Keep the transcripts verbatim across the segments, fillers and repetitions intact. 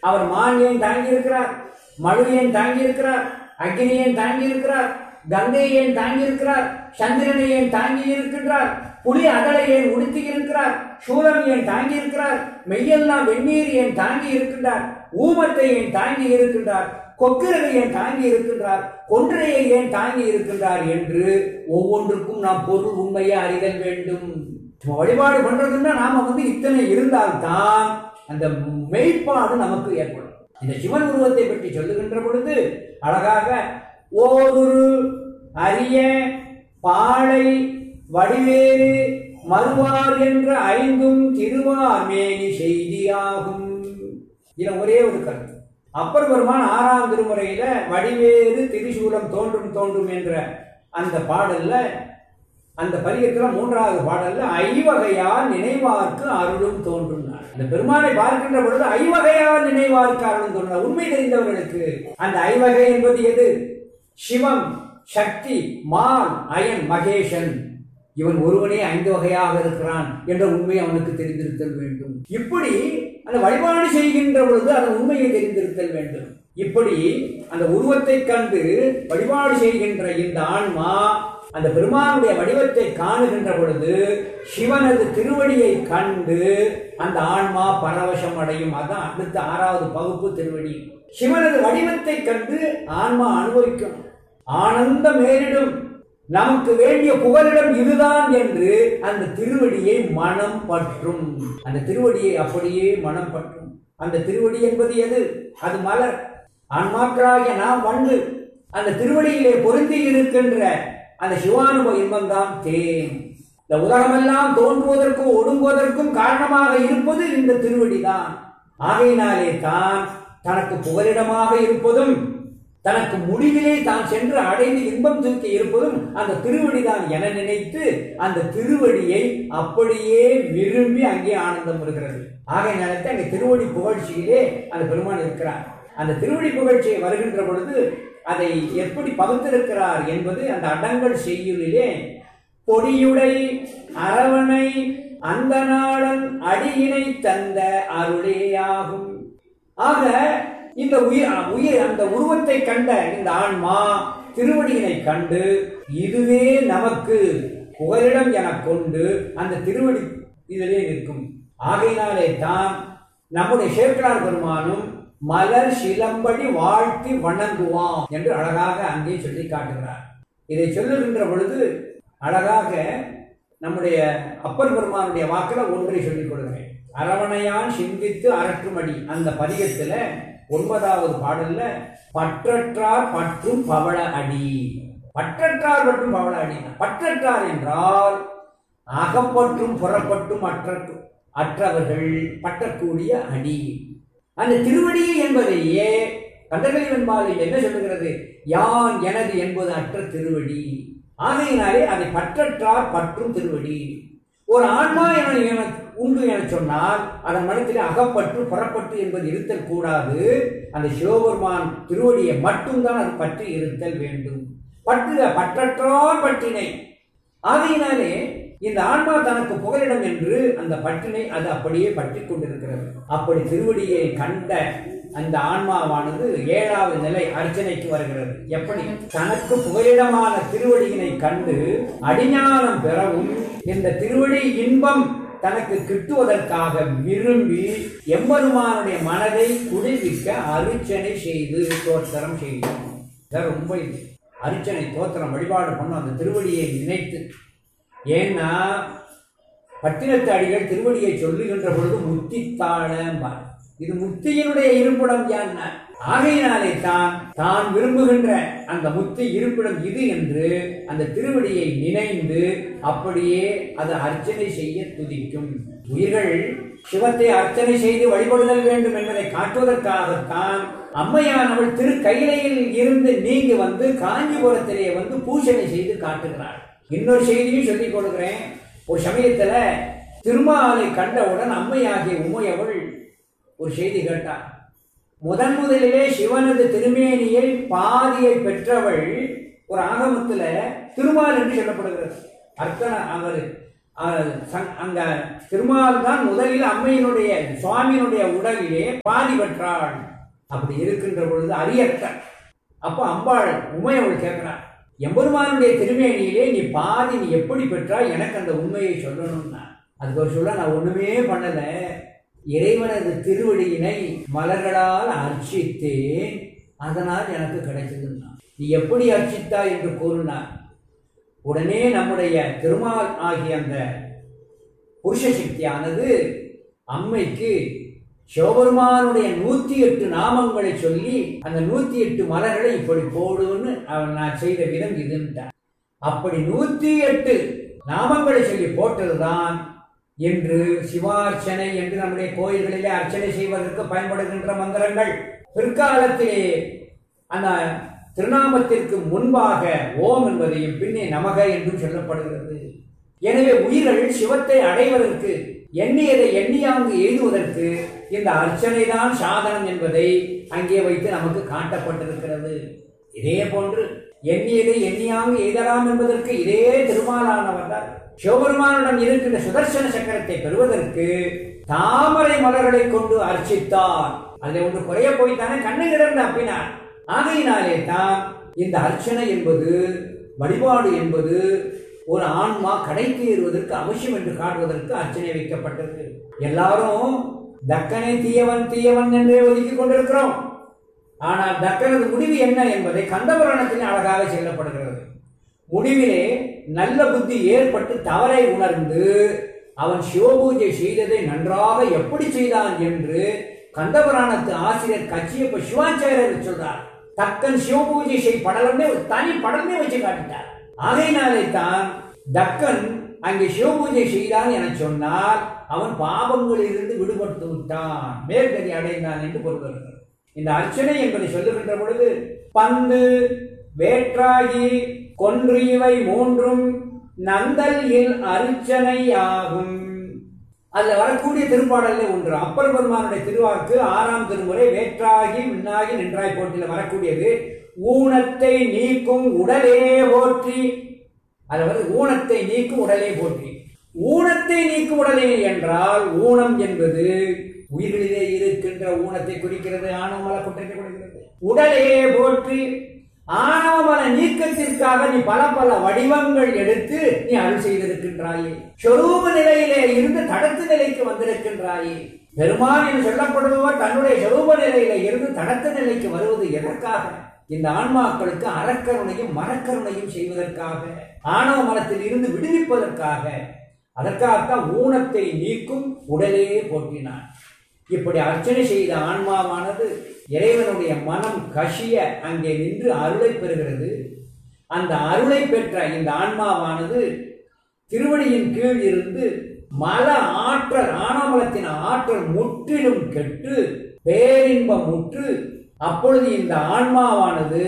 அவர் மான் ஏன் தாங்கி இருக்கிறார், மழு ஏன் தாங்கி இருக்கிறார், அக்னி ஏன் தாங்கி இருக்கிறார், கங்கை ஏன் தாங்கி இருக்கிறார், சந்திரனை ஏன் தாங்கி இருக்கின்றார், புலி அதலை ஏன் உடுத்தி இருக்கிறார், சூலம் ஏன் தாங்கி இருக்கிறார், மெய்யெல்லாம் வெந்நீர் ஏன் தாங்கி இருக்கின்றார், ஊமத்தை ஏன் தாங்கி இருக்கின்றார், கொக்கிரகை ஏன் தாங்கி இருக்கின்றார், கொன்றையை ஏன் தாங்கி இருக்கின்றார் என்று ஒவ்வொன்றுக்கும் நாம் பொருள் உண்மையை அறிதல் வேண்டும். வழிபாடு பண்றதுன்னா நாம வந்து இத்தனை இருந்தால்தான் அந்த மெய்ப்பாடு நமக்கு ஏற்படும். இந்த சிவன் உருவத்தை பற்றி சொல்லுகின்ற பொழுது அழகாக ஓரு அரிய பாழை வடிவேறு மறுவார் என்ற ஐந்தும் திருவார் மேனி செய்தியாகும். இதுல ஒரே ஒரு கருத்து. அப்பர் பெருமான் ஆறாம் திருமுறையில வடிவேறு திரிசூலம் தோன்றும் தோன்றும் என்ற அந்த பாடல்ல, அந்த பதிகத்துல மூன்றாவது பாடல்ல ஐவகையால் நினைவார்க்கு அருளும் தோன்றும். அந்த பெருமானை பார்க்கின்ற பொழுது ஐவகையால் நினைவார்க்கு அருளும் தோன்றும். உண்மை தெரிந்தவர்களுக்கு அந்த ஐவகை என்பது எது? சிவம், சக்தி, மால், அயன், மகேஷன். இவன் ஒருவனே ஐந்து வகையாக இருக்கிறான் என்ற உண்மை அவனுக்கு தெரிந்திருத்தல் வேண்டும். இப்படி அந்த வழிபாடு செய்கின்ற பொழுது அதன் உண்மையை தெரிந்திருத்தல் வேண்டும். இப்படி அந்த உருவத்தை கண்டு வழிபாடு செய்கின்ற இந்த ஆன்மா அந்த பெருமானுடைய வடிவத்தை காணுகின்ற பொழுது சிவனது திருவடியை கண்டு அந்த ஆன்மா பரவசம் அடையும். அதான் அடுத்த ஆறாவது பகுப்பு திருவடி. சிவனது வடிவத்தை கண்டு ஆன்மா அனுபவிக்கும். ஆனந்த மேலிடும், நமக்கு வேண்டிய புகலிடம் இதுதான் என்று அந்த திருவடியை மனம் பற்றும். அந்த திருவடியை அப்படியே மனம் பற்றும். அந்த திருவடி என்பது எது? அது மலர். ஆன்மாக்களாகிய நாம் வந்து அந்த திருவடியிலே பொருந்தி இருக்கின்ற அந்த சிவானுபவ இன்பம் தான் தேன். இந்த உலகமெல்லாம் தோன்றுவதற்கும் ஒடுங்குவதற்கும் காரணமாக இருப்பது இந்த திருவடி தான். ஆகையினாலே தான் தனக்கு புகலிடமாக இருப்பதும் தனக்கு முடிவிலே தான் சென்று அடைந்து இன்பம் தூக்கி இருப்பதும் அந்த திருவடிதான் என நினைத்து அந்த திருவடியை அப்படியே விரும்பி அங்கே ஆனந்தம் வருகிறது. ஆகையினாலே அங்கே திருவடி புகழ்ச்சியிலே அந்த பெருமான் இருக்கிறார். அந்த திருவடி புகழ்ச்சியை வருகின்ற பொழுது அதை எப்படி பகுத்திருக்கிறார் என்பது அந்த அடங்கல் செய்யுளிலே பொடியுடை அரவணை அந்த நாளன் அடியினை தந்த அருளேயாகும். ஆக இந்த உயிர் உயிர் அந்த உருவத்தை கண்ட இந்த ஆன்மா திருவடியினை கண்டு இதுவே நமக்கு புகலிடம் என கொண்டு அந்த திருவடி இதிலே நிற்கும். ஆகையினாலே தான் நம்முடைய சேக்கிழார் பெருமானும் மலர் சிலம்படி வாழ்த்தி வணங்குவான் என்று அழகாக அங்கே சொல்லி காட்டுகிறார். இதை சொல்லுகின்ற பொழுது அழகாக நம்முடைய அப்பர் பெருமானுடைய வாக்கில் ஒன்றை சொல்லிக் கொடுக்கிறேன். அரவணையான் சிந்தித்து அரற்றுமடி அந்த பதிகத்துல ஒன்பதாவது பாடல்ல பற்றற்றார் பற்றும் பவள அடி. பற்றற்றார் பற்றும் பவள அடி. பற்றற்றார் என்றால் அகப்பற்றும் புறப்பட்டும் அற்ற அற்றவர்கள் பற்றக்கூடிய அடி. அந்த திருவடி என்பதையே கந்தகளி வெண்பாவில் என்ன சொல்லுகிறது? யான் எனது என்பது அற்ற திருவடி. ஆகையினாலே அதை பற்றற்றார் பற்றும் திருவடி. ஒரு ஆன்மா என உண்டு என சொன்னால் அதன் மனத்திலே அகப்பற்று புறப்பட்டு என்பது இருத்தல் கூடாது. அந்த சிவபெருமான் திருவடியை மட்டும்தான் அது பற்றி இருத்தல் வேண்டும். பற்று பற்றற்றார் பற்றினை. ஆகையினாலே இந்த ஆன்மா தனக்கு புகலிடம் என்று அந்த பற்றினை அது அப்படியே பற்றி கொண்டிருக்கிறது. அப்படி திருவடியை கண்ட அந்த ஆன்மாவானது ஏழாவது நிலை அர்ச்சனைக்கு வருகிறது. எப்படி? தனக்கு புகலிடமான திருவடியினை கண்டு அடிஞானம் பெறவும் இந்த திருவடி இன்பம் தனக்கு கிட்டுவதற்காக விரும்பி எம்பெருமானுடைய மனதை குளிர்விக்க அர்ச்சனை செய்து தோத்திரம் செய்யும். ரொம்ப இது அர்ச்சனை தோத்திரம் வழிபாடு பண்ணும் அந்த திருவடியை நினைத்து. ஏன்னா பட்டினத்து அடிகள் திருவடியை சொல்லுகின்ற பொழுது முத்தித்தாழம்பார். இது முத்தியினுடைய இருப்பிடம் என்ன? ஆகையினாலே தான் தான் விரும்புகின்ற அந்த முத்தி இருப்பிடம் இது என்று அந்த திருவடியை நினைந்து அப்படியே அதை அர்ச்சனை செய்ய துதிக்கும். உயிர்கள் சிவத்தை அர்ச்சனை செய்து வழிபடுதல் வேண்டும் என்பதை காட்டுவதற்காகத்தான் அம்மையானவள் திரு கையிலையில் இருந்து நீங்கி வந்து காஞ்சிபுரத்திலே வந்து பூசனை செய்து காட்டுகிறாள். இன்னொரு செய்தியும் சொல்லிக் கொடுக்கிறேன். ஒரு சமயத்துல திருமாலை கண்டவுடன் அம்மையாகிய உமையவள் ஒரு செய்தி கேட்டார். முதன் முதலிலே சிவனது திருமேனியை பாதியை பெற்றவள் ஒரு ஆகமத்துல திருமால் என்று சொல்லப்படுகிறது. அர்த்தன அவர் அந்த திருமால் தான் முதலில் அம்மையினுடைய சுவாமியினுடைய உடலிலே பாதி பெற்றாள். அப்படி இருக்கின்ற பொழுது அரியற்ற அப்ப அம்பாள் உண்மை அவள் கேட்கிறாள், எம்பெருமானுடைய திருமேனியிலே நீ பாதி நீ எப்படி பெற்றாய், எனக்கு அந்த உண்மையை சொல்லணும்னா. அதுக்கு ஒரு சொல்ல, நான் ஒண்ணுமே பண்ணல, இறைவனது திருவடியினை மலர்களால் அர்ச்சித்தேன், அதனால் எனக்கு கிடைச்சதுன்னா. நீ எப்படி அர்ச்சித்தாய் என்று கூறினார். உடனே நம்முடைய திருமால் ஆகிய அந்த புருஷ சக்தியானது அம்மைக்கு சிவபெருமானுடைய நூத்தி எட்டு நாமங்களை சொல்லி அந்த நூத்தி எட்டு மலர்களை இப்படி போடுன்னு அவன் நான் செய்த விதம் இதுன்ட்டான். அப்படி நூத்தி எட்டு நாமங்களை சொல்லி போட்டதுதான் என்று சிவார்ச்சனை என்று நம்முடைய கோயில்களிலே அர்ச்சனை செய்வதற்கு பயன்படுகின்ற மந்திரங்கள். பிற்காலத்திலே அந்த திருநாமத்திற்கு முன்பாக ஓம் என்பதையும் பின்னே நமக என்றும் சொல்லப்படுகிறது. எனவே உயிர்கள் சிவத்தை அடைவதற்கு எண்ணியதை எண்ணியாங்கு எழுதுவதற்கு இந்த அர்ச்சனை தான் சாதனம் என்பதை அங்கே வைத்து நமக்கு காட்டப்பட்டிருக்கிறது. இதே போன்று எண்ணியதை எண்ணியாங்கு எழுதலாம் என்பதற்கு இதே திருமாலானவர் தான் சிவபெருமானுடன் இருக்கின்ற சுதர்சன சக்கரத்தை பெறுவதற்கு தாமரை மலர்களை கொண்டு அர்ச்சித்தார். அதில் ஒன்று குறைய போய்த்தானே கண்ணு கிடந்து அப்பினார். ஆகையினாலே தான் இந்த அர்ச்சனை என்பது, வழிபாடு என்பது ஒரு ஆன்மா கடை தேறுவதற்கு அவசியம் என்று காட்டுவதற்கு அர்ச்சனை வைக்கப்பட்டது. எல்லாரும் தக்கனை தீயவன் தீயவன் என்றே ஒதுக்கி கொண்டிருக்கிறோம். ஆனால் தக்கனது முடிவு என்ன என்பதை கந்தபுராணத்தில் அழகாக சொல்லப்படுகிறது. முடிவிலே நல்ல புத்தி ஏற்பட்டு தவறை உணர்ந்து அவன் சிவபூஜை செய்ததை நன்றாக எப்படி செய்தான் என்று கந்தபுராணத்து ஆசிரியர் கச்சியப்ப சிவாச்சாரியர் சொல்றார். தக்கன் சிவபூஜை செய் படலமே ஒரு தனி படமே வச்சு காட்டிட்டார். ஆகையினாலே தான் தக்கன் அங்கே சிவபூஜை செய்தான் என சொன்னால் அவன் பாவங்களில் இருந்து விடுபட்டு விட்டான், மேற்கதி அடைந்தான் என்று பொருள். இந்த அர்ச்சனை என்பதை சொல்லுகின்ற பொழுது பந்து வேற்றாகி கொன்று இவை மூன்றும் நந்தல் இல் அர்ச்சனை ஆகும். அதுல வரக்கூடிய திருப்பாடல்ல ஒன்று அப்பர் பெருமானுடைய திருவாக்கு ஆறாம் திருமுறை வேற்றாகி மின்னாகி நின்றாய் போட்டியில் வரக்கூடியது. ஊனத்தை நீக்கும் உடலே போற்றி. அதாவது ஊனத்தை நீக்கும் உடலே போற்றி. ஊனத்தை நீக்கும் உடலே என்றால் ஊனம் என்பது உயிரிலே இருக்கின்ற ஊனத்தை குறிக்கிறது, ஆணவமல குற்றத்தை குறிக்கிறது. உடலே போற்றி ஆணவமல நீக்கத்திற்காக நீ பல பல வடிவங்கள் எடுத்து நீ அருள் செய்திருக்கின்றாயே. சொரூப நிலையிலே இருந்து தடத்து நிலைக்கு வந்திருக்கின்றாயே. பெருமான் என்று சொல்லப்படுபவர் தன்னுடைய சொரூப நிலையில இருந்து தடத்து நிலைக்கு வருவது எதற்காக? இந்த ஆன்மாக்களுக்கு அறக்கருணையும் மரக்கருணையும் செய்வதற்காக, ஆணவ மலத்தில் இருந்து விடுவிப்பதற்காக. அதற்காகத்தான் ஊனத்தை நீக்கும் உடலே போற்றினான். இப்படி அர்ச்சனை செய்த ஆன்மாவானது இறைவனுடைய மனம் கசிய அங்கே நின்று அருளை பெறுகிறது. அந்த அருளை பெற்ற இந்த ஆன்மாவானது திருவடியின் கீழ் இருந்து மல ஆற்றல், ஆணவமலத்தின் ஆற்றல் முற்றிலும் கெட்டு பேரின்பம் முற்று. அப்பொழுது இந்த ஆன்மாவானது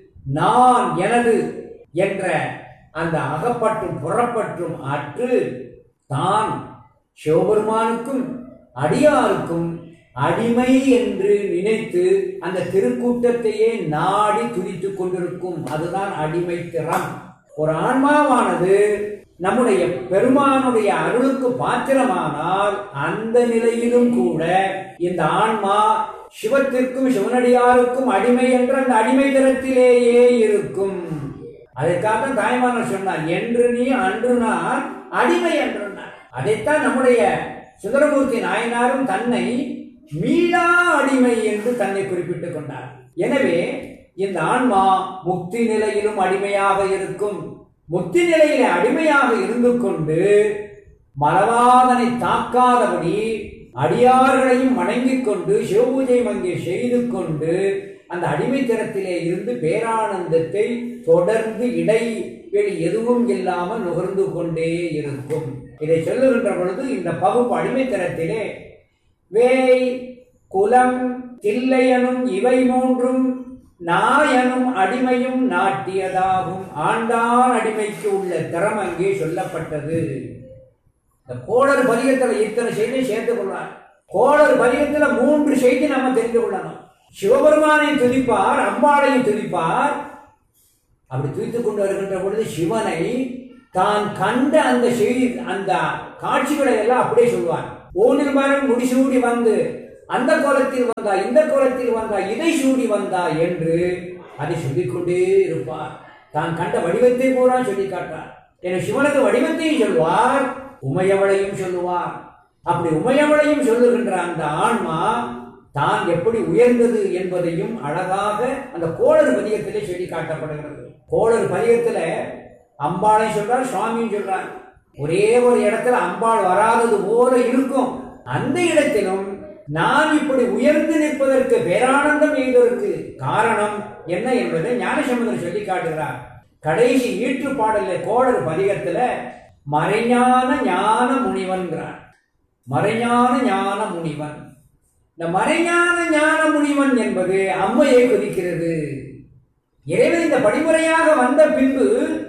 நான் எனது என்ற அந்த அகப்பற்றும் புறப்பற்றும் அற்று தான் சிவபெருமானுக்கும் அடியாருக்கும் அடிமை என்று நினைத்து அந்த திருக்கூட்டத்தையே நாடி துதித்துக் கொண்டிருக்கும். அதுதான் அடிமை திறம். ஒரு ஆன்மாவானது நம்முடைய பெருமானுடைய அருளுக்கு பாத்திரமானால் அந்த நிலையிலும் கூட இந்த ஆன்மா சிவத்திற்கும் சிவனடியாருக்கும் அடிமை என்ற அந்த அடிமை திறத்திலேயே இருக்கும். அதற்காக தாய்மானவர் சொன்னார், என்று நீ அன்று நான் அடிமை என்றார். அதைத்தான் நம்முடைய சுந்தரமூர்த்தி நாயனாரும் தன்னை மீளா அடிமை என்று தன்னை குறிப்பிட்டுக் கொண்டார். எனவே இந்த ஆன்மா முக்தி நிலையிலும் அடிமையாக இருக்கும். முக்தி நிலையிலே அடிமையாக இருந்து கொண்டு மலவாதனை தாக்காதபடி அடியார்களையும் வணங்கிக் கொண்டு சிவபூஜை அங்கே செய்து கொண்டு அந்த அடிமை திறத்திலே இருந்து பேரானந்தத்தை தொடர்ந்து இடைவெளி எதுவும் இல்லாமல் நுகர்ந்து கொண்டே இருக்கும். இதை சொல்லுகின்ற பொழுது இந்த பகுப்பு அடிமை திறத்திலே வேய் குலம் தில்லையனும் இவை மூன்றும் நாயனும் அடிமையும் நாட்டியதாகும். ஆண்டான் அடிமைக்கு உள்ள திறம் அங்கே சொல்லப்பட்டது. இந்த கோளர் பதிகத்தில் இத்தனை செய்தி சேர்த்துக் கொள்ளார். கோளர் பதிகத்துல மூன்று செய்தி நம்ம தெரிந்து கொள்ளணும். சிவபெருமானையும் துதிப்பார், அம்பாளையும் துதிப்பார். அப்படி துதித்துக் கொண்டு வருகின்ற பொழுது சிவனை தான் கண்ட அந்த செய்தி அந்த காட்சிகளை எல்லாம் அப்படியே சொல்வார். ஓனில் மரம் முடிசூடி வந்து அந்த கோலத்தில் வந்தா, இந்த கோலத்தில் வந்தா, இதை சூடி வந்தா என்று அதை சொல்லிக்கொண்டே இருப்பார். தான் கண்ட வடிவத்தை பூரா சொல்லி காட்டார். என சிவனது வடிவத்தையும் சொல்வார், உமையவளையும் சொல்லுவார். அப்படி உமையவளையும் சொல்லுகின்ற அந்த ஆன்மா தான் எப்படி உயர்ந்தது என்பதையும் அழகாக அந்த கோளறு பதிகத்திலே சொல்லி காட்டப்படுகிறது. கோளறு பதிகத்துல அம்பாளை சொல்றார், சுவாமியும் சொல்றார். ஒரே ஒரு இடத்துல அம்பாள் வராதது போல இருக்கும். அந்த இடத்திலும் நான் இப்படி உயர்ந்து நிற்பதற்கு பேரானந்தம் எய்ததற்கு காரணம் என்ன என்பதை ஞானசம்பந்தர் சொல்லி காட்டுகிறார். கடைசி ஈற்று பாடல கோளறு பதிகத்துல மறைஞான ஞான முனிவன்கிறார். மறைஞான ஞான முனிவன். இந்த மறைஞான ஞான முனிவன் என்பது அம்மையை குறிக்கிறது. இறைவன் இந்த படிமுறையாக வந்த பின்பு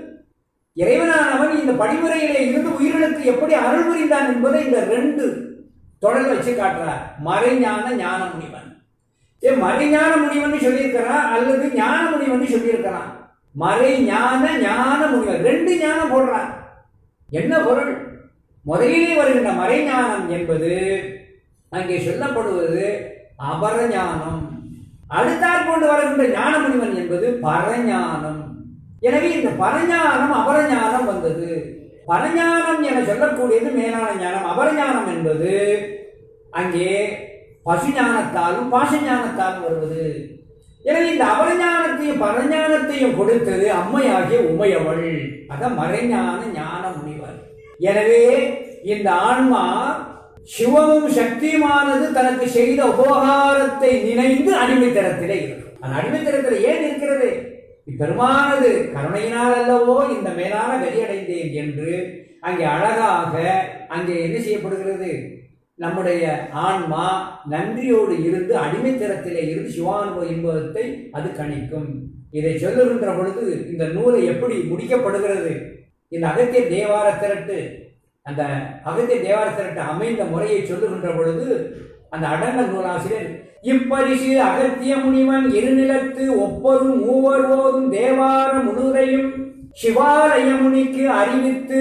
இறைவனானவன் இந்த படிமுறையிலே இருந்து உயிர்களுக்கு எப்படி அருள் புரிந்தான் என்பதை இந்த ரெண்டு தொடர் வச்சு காட்டுறார். மறைஞான ஞான முனிவன். மறைஞான முனிவன் சொல்லியிருக்கிறான் அல்லது ஞான முனிவன் சொல்லியிருக்கிறான். மறை ஞான ஞான முனிவன் ரெண்டு ஞானம் போடுறான். என்ன பொருள்? முதலிலே வருகின்ற மறைஞானம் என்பது அங்கே சொல்லப்படுவது அபரஞானம். அடுத்தாற் கொண்டு வருகின்ற ஞான முனிவன் என்பது பரஞானம். எனவே இந்த பரஞானம் அபரஞானம் வந்தது. பரஞானம் என சொல்லக்கூடியது மேலான ஞானம். அபரஞானம் என்பது அங்கே பசுஞானத்தாலும் பாசஞானத்தாலும் வருவது. எனவே இந்த அபரஞானத்தையும் பரஞானத்தையும் கொடுத்தது அம்மையாகிய உமையவள். அதான் மறைஞான ஞான முனிவர். எனவே இந்த ஆன்மா சிவமும் சக்தியுமானது தனக்கு செய்த உபகாரத்தை நினைந்து அடிமைத்தரத்திலே இருக்கும். அந்த அடிமைத்தரத்தில் ஏன் இருக்கிறது? பெருமானது கருணையினால் அல்லவோ இந்த மேலான கதியடைந்தேன் என்று அங்கே அழகாக அங்கே என்ன செய்யப்படுகிறது? நம்முடைய ஆன்மா நன்றியோடு இருந்து அடிமைத்தரத்திலே இருந்து சிவானுபவ இன்பத்தை அது கணிக்கும். இதை சொல்லுகின்ற பொழுது இந்த நூலை எப்படி முடிக்கப்படுகிறது? இந்த அகத்திய தேவார திரட்டு அந்த அகத்திய தேவார திரட்டு அமைந்த முறையை சொல்லுகின்ற பொழுது அந்த அடங்கல் நூலாசிரியர் இப்பரிசு அகத்திய முனிவன் இருநிலத்து ஒப்பரும் மூவர் ஓதும் தேவார முழுதையும் சிவாலய முனிக்கு அறிவித்து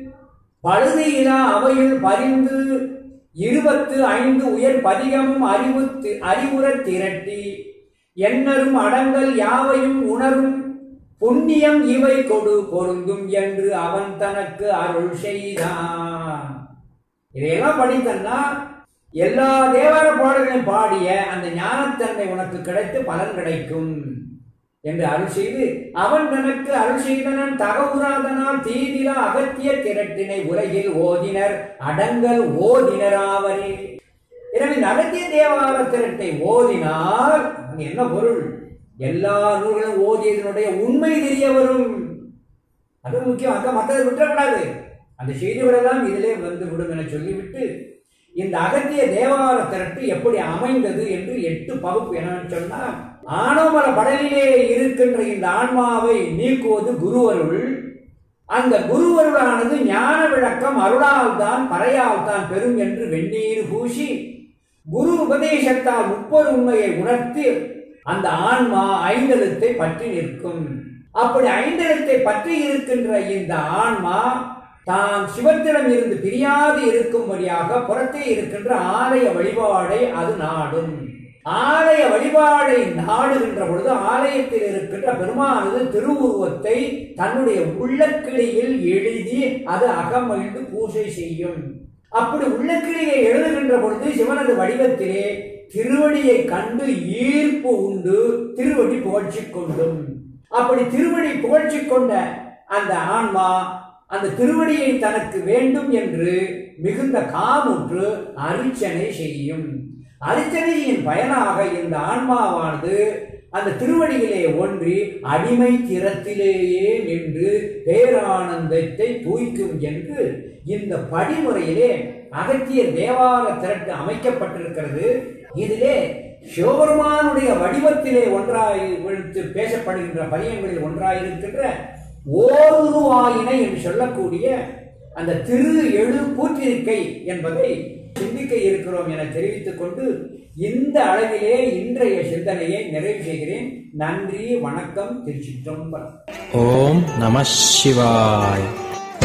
பழுதியிலா அவையில் பரிந்து இருபத்து ஐந்து உயர் பதிகமும் அறிவுத்து அறிவுறத் திரட்டி எண்ணரும் அடங்கல் யாவையும் உணரும் புண்ணியம் இவை கொடு பொருந்தும் என்று அவன் தனக்கு அருள் செய்தான். இதையெல்லாம் படித்தன்னா எல்லா தேவார பாடல்களையும் பாடிய அந்த ஞானத்தன்மை உனக்கு கிடைத்து பலன் கிடைக்கும் என்று அருள் செய்து அவன் தனக்கு அருள் செய்தனன் தகவுராதனால் தீதிலா அகத்திய திரட்டினை உலகில் ஓதினர் அடங்கல் ஓதினராவரே. எனவே அகத்திய தேவார திரட்டை ஓதினால் என்ன பொருள்? எல்லா நூல்களும் ஓதியதனுடைய உண்மை தெரிய வரும். அது முக்கியம். அங்க மற்றதை விட்டுறக்கூடாது. அந்த செய்திகளெல்லாம் இதிலே வந்து விடும் என சொல்லிவிட்டு இந்த அகத்திய தேவார திரட்டு எப்படி அமைந்தது என்று எட்டு பகுப்பு என்னன்னு சொன்னால், ஆணவமல படலிலே இருக்கின்ற இந்த ஆன்மாவை நீக்குவது குருவருள். அந்த குருவருளானது ஞான விளக்கம் அருளால் தான் பறையால் தான் பெறும் என்று வெந்நீர் பூசி குரு உபதேசத்தால் முப்பொரு உண்மையை உணர்த்தி அந்த ஆன்மா ஐந்தெழுத்தை பற்றி நிற்கும். அப்படி ஐந்தெழுத்தை பற்றி இருக்கின்ற இந்த ஆன்மா தான் சிவத்திடம் இருந்து பிரியாது இருக்கும்படியாக புறத்தே இருக்கின்ற ஆலய வழிபாடை அது நாடும். ஆலய வழிபாடை நாடுகின்ற பொழுது ஆலயத்தில் இருக்கின்ற பெருமானது திருவுருவத்தை தன்னுடைய உள்ளக்கிளியில் எழுதி அது அகமகிழ்ந்து பூஜை செய்யும். அப்படி உள்ளக்கிளியை எழுதுகின்ற பொழுது சிவனது வடிவத்திலே திருவடியை கண்டு ஈர்ப்பு உண்டு, திருவடி புகழ்ச்சி கொண்டும். அப்படி திருவடி புகழ்ச்சி கொண்ட அந்த ஆன்மா அந்த திருவடியை தனக்கு வேண்டும் என்று மிகுந்த காமுற்று அர்ச்சனை செய்யும். அர்ச்சனையின் பயனாக இந்த ஆன்மாவானது அந்த திருவடியிலே ஒன்றி அடிமை திறத்திலேயே நின்று பேரானந்தத்தை தூய்க்கும் என்று இந்த படிமுறையிலே அகத்திய தேவார திரட்டு அமைக்கப்பட்டிருக்கிறது. இதிலே சிவபெருமானுடைய வடிவத்திலே ஒன்றாய் விழுத்து பேசப்படுகின்ற பதியங்களில் ஒன்றாயிருக்கின்ற ஓருருவாயினை என்று சொல்லக்கூடிய அந்த திரு எழு கூற்றிருக்கை என்பதை சிந்திக்க இருக்கிறோம் என தெரிவித்துக் கொண்டு இந்த அளவிலே இன்றைய சிந்தனையை நிறைவு செய்கிறேன். நன்றி, வணக்கம், திருச்சிற்றம்பலம். ஓம் நம சிவாய்.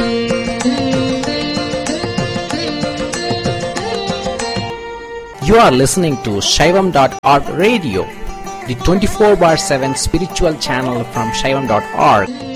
You are listening to Shaivam dot org radio, the twenty-four bar seven spiritual channel from Shaivam dot org.